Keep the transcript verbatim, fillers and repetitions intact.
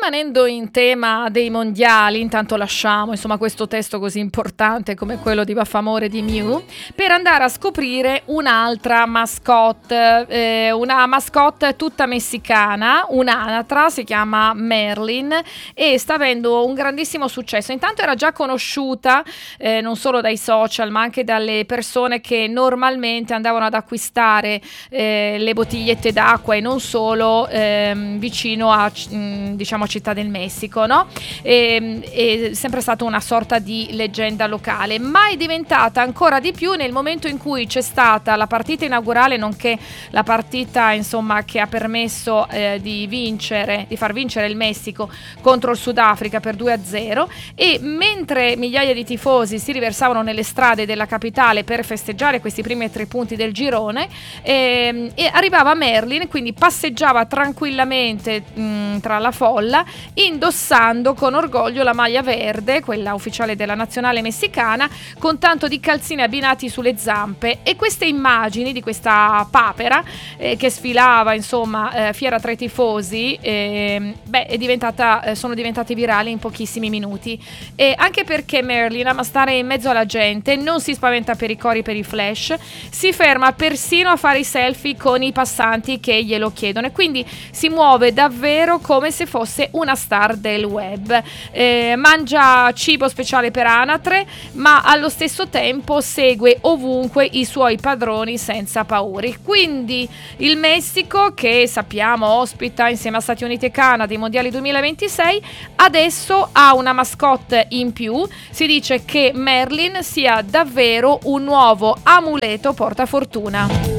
rimanendo in tema dei mondiali, intanto lasciamo insomma questo testo così importante come quello di Baffamore di Mew per andare a scoprire un'altra mascotte, eh, una mascotte tutta messicana, un'anatra, si chiama Merlin e sta avendo un grandissimo successo. Intanto era già conosciuta eh, non solo dai social ma anche dalle persone che normalmente andavano ad acquistare eh, le bottigliette d'acqua e non solo ehm, vicino a mh, diciamo Città del Messico, no? E, è sempre stata una sorta di leggenda locale, ma è diventata ancora di più nel momento in cui c'è stata la partita inaugurale, nonché la partita insomma che ha permesso eh, di vincere, di far vincere il Messico contro il Sudafrica per due a zero, e mentre migliaia di tifosi si riversavano nelle strade della capitale per festeggiare questi primi tre punti del girone, ehm, e arrivava Merlin, quindi passeggiava tranquillamente mh, tra la folla, indossando con orgoglio la maglia verde, quella ufficiale della nazionale messicana, con tanto di calzini abbinati sulle zampe. E queste immagini di questa papera eh, che sfilava insomma eh, fiera tra i tifosi eh, beh, è diventata, eh, sono diventate virali in pochissimi minuti, e anche perché Merlin ama stare in mezzo alla gente, non si spaventa per i cori, per i flash, si ferma persino a fare i selfie con i passanti che glielo chiedono, e quindi si muove davvero come se fosse una star del web. Eh, mangia cibo speciale per anatre, ma allo stesso tempo segue ovunque i suoi padroni senza paure. Quindi il Messico, che sappiamo ospita insieme a Stati Uniti e Canada i mondiali duemilaventisei, adesso ha una mascotte in più. Si dice che Merlin sia davvero un nuovo amuleto portafortuna.